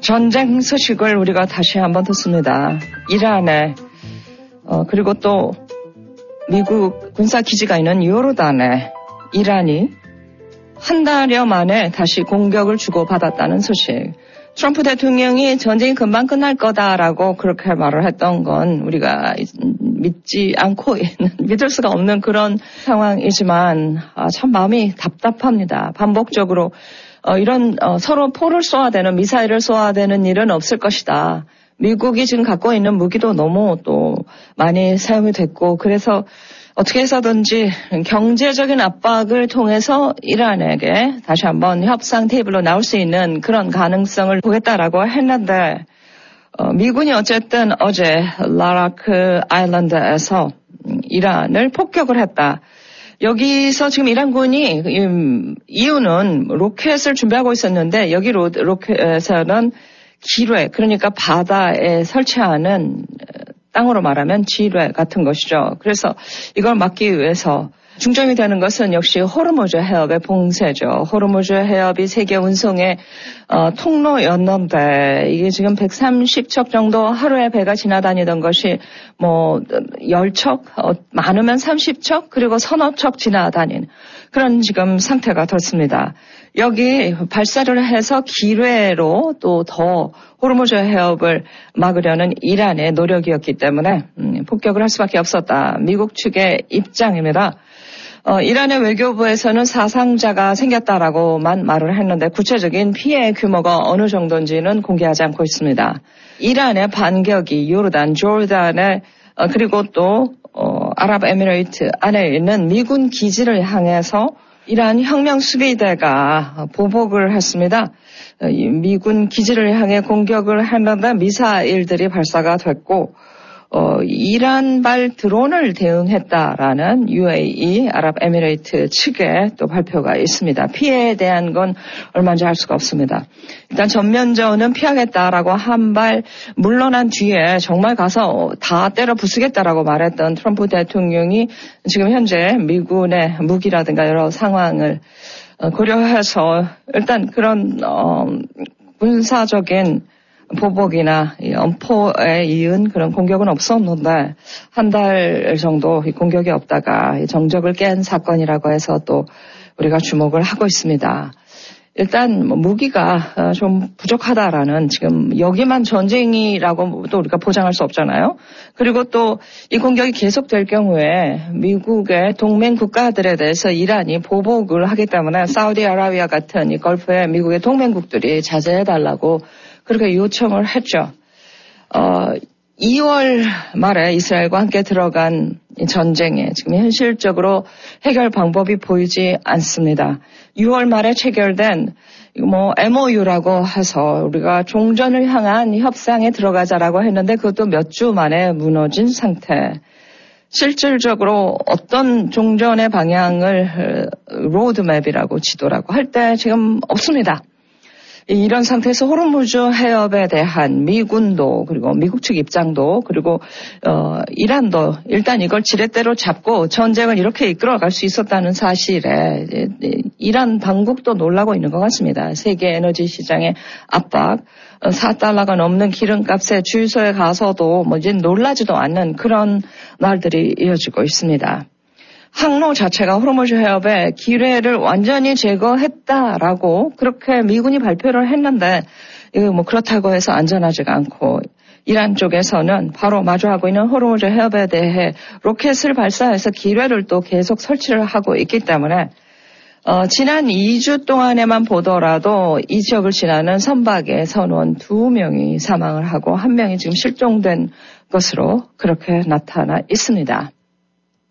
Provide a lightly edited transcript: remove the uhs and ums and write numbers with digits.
전쟁 소식을 우리가 다시 한번 듣습니다. 이란에 그리고 또 미국 군사기지가 있는 요르단에 이란이 한 달여 만에 다시 공격을 주고받았다는 소식. 트럼프 대통령이 전쟁이 금방 끝날 거다라고 그렇게 말을 했던 건 우리가 믿지 않고 있는, 믿을 수가 없는 그런 상황이지만 참 마음이 답답합니다. 반복적으로 이런 서로 포를 쏘아대는, 미사일을 쏘아대는 일은 없을 것이다. 미국이 지금 갖고 있는 무기도 너무 또 많이 사용이 됐고, 그래서 어떻게 해서든지 경제적인 압박을 통해서 이란에게 다시 한번 협상 테이블로 나올 수 있는 그런 가능성을 보겠다라고 했는데, 미군이 어쨌든 어제 라라크 아일랜드에서 이란을 폭격을 했다. 여기서 지금 이란군이 이유는 로켓을 준비하고 있었는데, 여기 로켓에서는 기뢰, 그러니까 바다에 설치하는 땅으로 말하면 지뢰 같은 것이죠. 그래서 이걸 막기 위해서 중점이 되는 것은 역시 호르무즈 해협의 봉쇄죠. 호르무즈 해협이 세계 운송의 통로였는데 이게 지금 130척 정도 하루에 배가 지나다니던 것이 뭐 10척, 많으면 30척, 그리고 서너 척 지나다니는 그런 지금 상태가 됐습니다. 여기 발사를 해서 기뢰로 또 더 호르무즈 해협을 막으려는 이란의 노력이었기 때문에 폭격을 할 수밖에 없었다. 미국 측의 입장입니다. 이란의 외교부에서는 사상자가 생겼다라고만 말을 했는데 구체적인 피해 규모가 어느 정도인지는 공개하지 않고 있습니다. 이란의 반격이 요르단, 조르단에 그리고 또 아랍에미레이트 안에 있는 미군 기지를 향해서 이란 혁명수비대가 보복을 했습니다. 미군 기지를 향해 공격을 했는데 미사일들이 발사가 됐고 이란발 드론을 대응했다라는 UAE 아랍에미레이트 측의 또 발표가 있습니다. 피해에 대한 건 얼마인지 알 수가 없습니다. 일단 전면전은 피하겠다라고 한 발 물러난 뒤에 정말 가서 다 때려 부수겠다라고 말했던 트럼프 대통령이 지금 현재 미군의 무기라든가 여러 상황을 고려해서 일단 그런 군사적인 보복이나 엄포에 이은 그런 공격은 없었는데 한 달 정도 공격이 없다가 정적을 깬 사건이라고 해서 또 우리가 주목을 하고 있습니다. 일단 무기가 좀 부족하다라는 지금 여기만 전쟁이라고 또 우리가 보장할 수 없잖아요. 그리고 또 이 공격이 계속될 경우에 미국의 동맹 국가들에 대해서 이란이 보복을 하기 때문에 사우디아라비아 같은 이 걸프의 미국의 동맹국들이 자제해달라고 그렇게 요청을 했죠. 2월 말에 이스라엘과 함께 들어간 이 전쟁에 지금 현실적으로 해결 방법이 보이지 않습니다. 6월 말에 체결된 MOU라고 해서 우리가 종전을 향한 협상에 들어가자라고 했는데 그것도 몇 주 만에 무너진 상태. 실질적으로 어떤 종전의 방향을 로드맵이라고 지도라고 할 때 지금 없습니다. 이런 상태에서 호르무즈 해협에 대한 미군도 그리고 미국 측 입장도 그리고 이란도 일단 이걸 지렛대로 잡고 전쟁을 이렇게 이끌어갈 수 있었다는 사실에 이란 당국도 놀라고 있는 것 같습니다. 세계 에너지 시장의 압박, 4달러가 넘는 기름값에 주유소에 가서도 이제 놀라지도 않는 그런 날들이 이어지고 있습니다. 항로 자체가 호르무즈 해협에 기뢰를 완전히 제거했다라고 그렇게 미군이 발표를 했는데 이거 그렇다고 해서 안전하지가 않고 이란 쪽에서는 바로 마주하고 있는 호르무즈 해협에 대해 로켓을 발사해서 기뢰를 또 계속 설치를 하고 있기 때문에 지난 2주 동안에만 보더라도 이 지역을 지나는 선박의 선원 2명이 사망을 하고 1명이 지금 실종된 것으로 그렇게 나타나 있습니다.